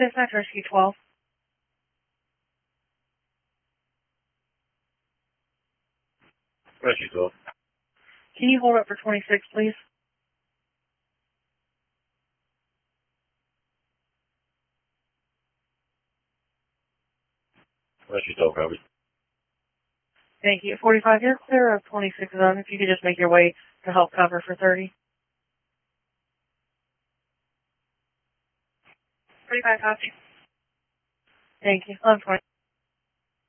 Dispatch Rescue 12. Rescue 12. Can you hold up for 26, please? Rescue 12, copy. Thank you. 45, you're clear of 26 zone. If you could just make your way to help cover for 30. 45, copy. Thank you. 1120.